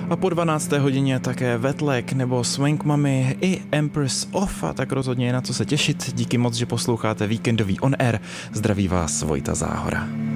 A po 12. hodině také Wetlag nebo Swing Mummy i Empress Off, a tak rozhodně je na co se těšit. Díky moc, že posloucháte víkendový On Air. Zdraví vás Vojta Záhora.